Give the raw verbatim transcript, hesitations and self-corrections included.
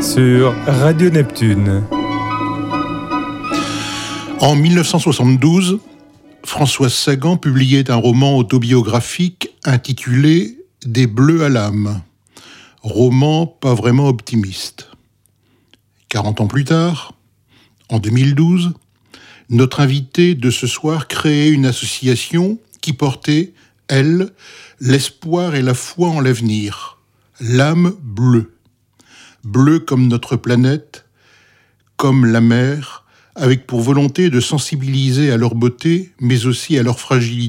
sur Radio Neptune. En dix-neuf cent soixante-douze, Françoise Sagan publiait un roman autobiographique intitulé « Des bleus à l'âme », roman pas vraiment optimiste. quarante ans plus tard, en deux mille douze, notre invitée de ce soir créait une association qui portait, elle, l'espoir et la foi en l'avenir, l'âme bleue. Bleue comme notre planète, comme la mer, avec pour volonté de sensibiliser à leur beauté, mais aussi à leur fragilité.